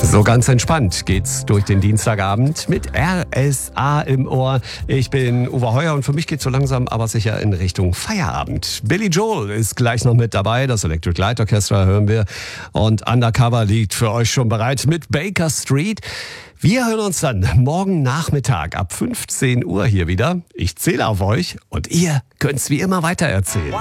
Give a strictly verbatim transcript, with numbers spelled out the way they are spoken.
So ganz entspannt geht's durch den Dienstagabend mit R S A im Ohr. Ich bin Uwe Heuer und für mich geht's so langsam aber sicher in Richtung Feierabend. Billy Joel ist gleich noch mit dabei, das Electric Light Orchestra hören wir. Und Undercover liegt für euch schon bereit mit Baker Street. Wir hören uns dann morgen Nachmittag ab fünfzehn Uhr hier wieder. Ich zähle auf euch und ihr könnt's wie immer weitererzählen.